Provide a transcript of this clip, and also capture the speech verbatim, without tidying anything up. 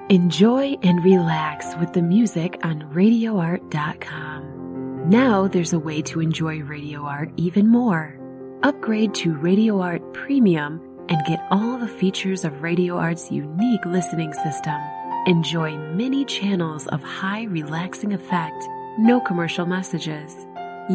Enjoy and relax with the music on radio art dot com. Now there's a way to enjoy Radio Art even more. Upgrade to Radio Art Premium and get all the features of Radio Art's unique listening system. Enjoy many channels of high relaxing effect, no commercial messages,